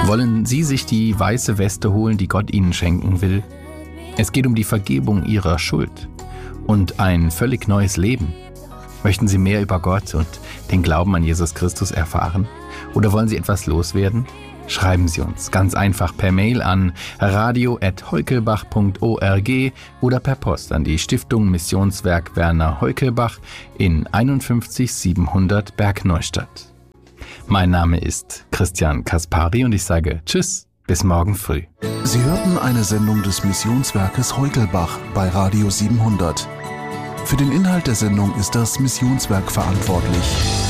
Wollen Sie sich die weiße Weste holen, die Gott Ihnen schenken will? Es geht um die Vergebung Ihrer Schuld und ein völlig neues Leben. Möchten Sie mehr über Gott und den Glauben an Jesus Christus erfahren? Oder wollen Sie etwas loswerden? Schreiben Sie uns ganz einfach per Mail an radio@heukelbach.org oder per Post an die Stiftung Missionswerk Werner Heukelbach in 51700 Bergneustadt. Mein Name ist Christian Kaspari und ich sage Tschüss, bis morgen früh. Sie hörten eine Sendung des Missionswerkes Heukelbach bei Radio 700. Für den Inhalt der Sendung ist das Missionswerk verantwortlich.